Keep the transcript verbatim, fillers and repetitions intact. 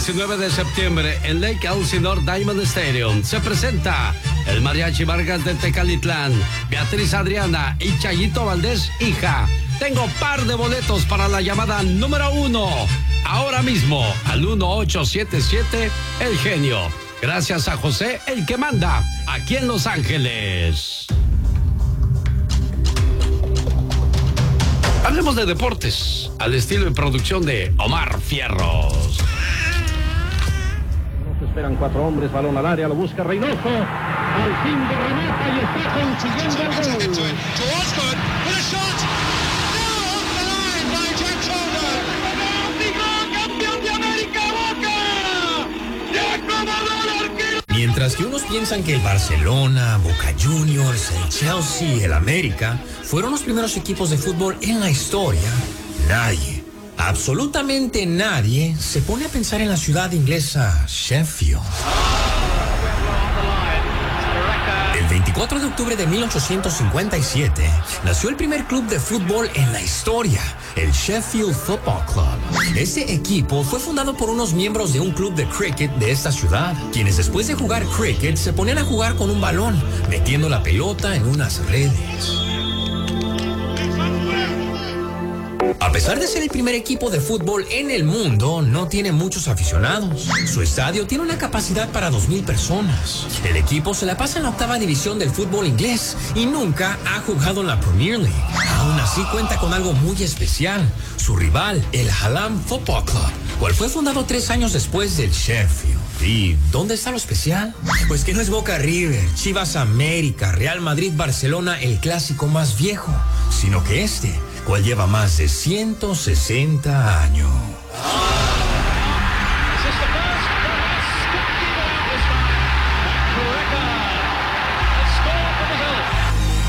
diecinueve de septiembre en Lake Elsinore Diamond Stadium se presenta el Mariachi Vargas de Tecalitlán, Beatriz Adriana y Chayito Valdés, hija. Tengo par de boletos para la llamada número uno. Ahora mismo al uno ocho siete siete El Genio. Gracias a José, el que manda, aquí en Los Ángeles. Hablemos de deportes, al estilo y producción de Omar Fierros. Esperan cuatro hombres, balón al área, lo busca Reynoso. Al fin de remata y está consiguiendo el gol. Mientras que unos piensan que el Barcelona, Boca Juniors, el Chelsea, el América fueron los primeros equipos de fútbol en la historia, nadie, absolutamente nadie, se pone a pensar en la ciudad inglesa Sheffield. El veinticuatro de octubre de mil ochocientos cincuenta y siete nació el primer club de fútbol en la historia, el Sheffield Football Club. Este equipo fue fundado por unos miembros de un club de cricket de esta ciudad, quienes después de jugar cricket se ponían a jugar con un balón, metiendo la pelota en unas redes. A pesar de ser el primer equipo de fútbol en el mundo, no tiene muchos aficionados. Su estadio tiene una capacidad para dos mil personas. El equipo se la pasa en la octava división del fútbol inglés y nunca ha jugado en la Premier League. Aún así cuenta con algo muy especial, su rival, el Hallam Football Club, cual fue fundado tres años después del Sheffield. ¿Y dónde está lo especial? Pues que no es Boca River, Chivas América, Real Madrid Barcelona, el clásico más viejo, sino que este, cual lleva más de ciento sesenta años.